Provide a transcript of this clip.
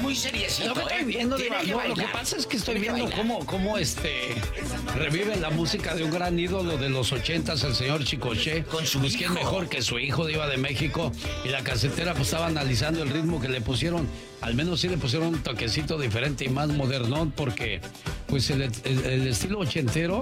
muy seriecito. Lo que estoy viendo, lo que pasa es que estoy viendo cómo revive la música de un gran ídolo de los 80s, el señor Chicoche. Con su pues hijo. quién mejor que su hijo Diva de México. Y la casetera pues estaba analizando el ritmo que le pusieron. Al menos sí le pusieron un toquecito diferente y más modernón, porque pues el estilo ochentero